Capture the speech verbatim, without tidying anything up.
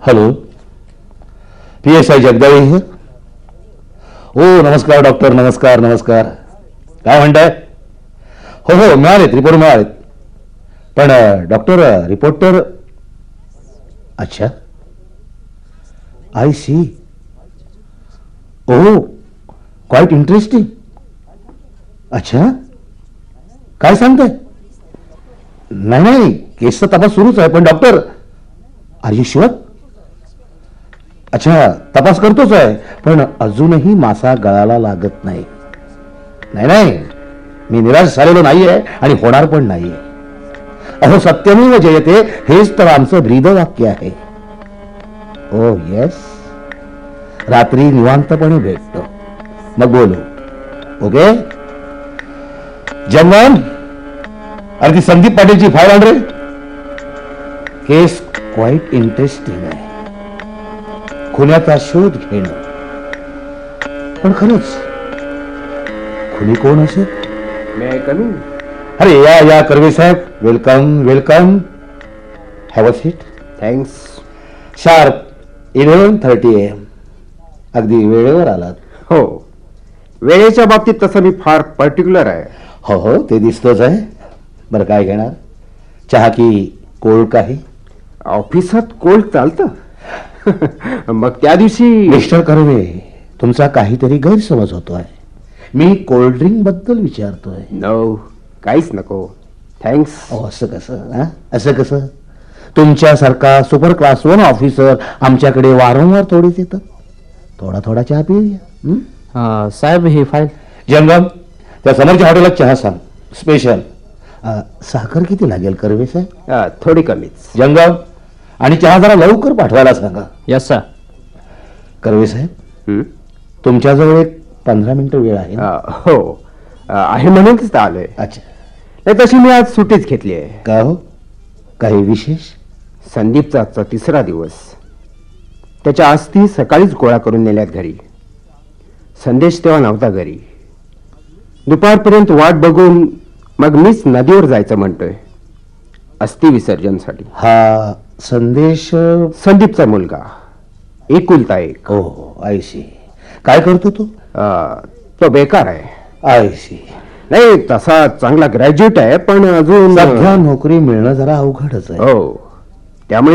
Hello, P S I Jagdale हे. हो नमस्कार डॉक्टर, नमस्कार नमस्कार. काय म्हणताय? हो हो मिळालेत, रिपोर्ट मिळालेत. पण डॉक्टर रिपोर्ट तर. अच्छा, I C. Oh, quiet interesting. अच्छा, काय सांगताय? नाही नाही, केसचा तपास सुरूच आहे. पण डॉक्टर, आर यू शुअर? अच्छा, तपास करतोच आहे, पण अजूनही मासा गळाला लागत नाही. नाही नाही, मी निराश झालेलो नाहीये आणि होणार पण नाहीये. अहो, सत्यमेव जयते हेच तर आमचं ब्रीदवाक्य आहे. ओ येस, रात्री निवांतपणे भेटतो, मग बोलू. ओके जंगम. अरे ती संदीप पाटीलची फाईल आण रे. केस क्वाईट इंटरेस्टिंग आहे. खुन्याचा शोध घेणं. पण खरंच खुनी कोण असेल? मे कमी. अरे या या कर्वे साहेब, welcome welcome. Have a seat. Thanks. Sharp eleven thirty M. अगदी वेळेवर आलात. हो, वेळेच्या बाबतीत तसं मी फार पर्टिक्युलर आहे. हो हो, ते दिसतोच आहे. बरं, काय घेणार? चहा की कोल्ड काही? ऑफिसात कोल्ड चालतं. मग त्या दिवशी. मिस्टर कर्वे, तुमचा काहीतरी गैरसमज होतोय. मी कोल्ड ड्रिंक बद्दल विचारतोय. नो, काहीच नको. थँक्स. असं कसं? असं कसं? तुमच्यासारखा सुपर क्लास वन ऑफिसर आमच्याकडे वारंवार थोडीच येतं. थोडा थोडा चहा पिऊया. साहेब ही फाईल. जंगम, त्या समोरच्या हॉटेलात चहा सांग, स्पेशल. साखर किती लागेल कर्वे साहेब? थोडी कमीच. जंगम, आणि चहा जरा लवकर पाठवायला सांगा. Yes sir. कर्वे साहेब, तुमच्याजवळ एक पंधरा मिनिटं वेळ आहे ना? हो आहे, म्हणूनच तर आलोय. अच्छा. नाही तशी मी आज सुट्टीच घेतली आहे. का हो, काही विशेष? संदीपचा आजचा तिसरा दिवस. त्याच्या अस्थी सकाळीच गोळा करून नेल्यात घरी. संदेश तेव्हा नव्हता घरी. दुपारपर्यंत वाट बघून मग मीच नदीवर जायचं म्हणतोय अस्थि विसर्जनसाठी. हा संदेश संदीपचा मुलगा, एकुलता एक. हो, आय सी. काय करतो तो? तो बेकार आहे. I C. नाही, तसा चांगला ग्रॅज्युएट आहे, पण अजून सध्या नोकरी मिळणं जरा अवघडच आहे. हो,